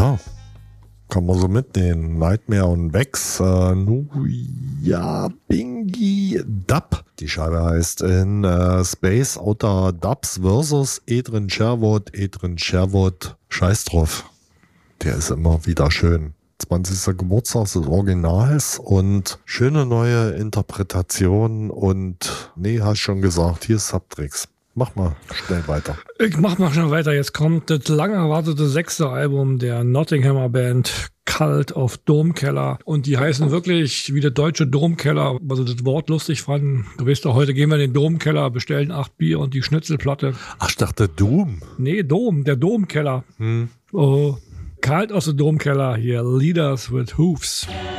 Ja, kann man so mitnehmen. Nightmare und Vex, Nuya Bingi Dub. Die Scheibe heißt in Space Outer Dubs versus Edrin Sherwood. Edrin Sherwood, scheiß drauf. Der ist immer wieder schön. 20. Geburtstag des Originals und schöne neue Interpretation und hast schon gesagt, hier ist Subtricks. Mach mal schnell weiter. Ich mach mal schnell weiter. Jetzt kommt das lang erwartete 6. Album der Nottinghamer Band Cult of Domkeller. Und die heißen wirklich wie der deutsche Domkeller, also das Wort lustig fanden. Du weißt doch, heute gehen wir in den Domkeller, bestellen 8 Bier und die Schnitzelplatte. Ach, ich dachte Doom. Nee, Dom, der Domkeller. Oh, Cult of the Domkeller hier, Leaders with Hoofs.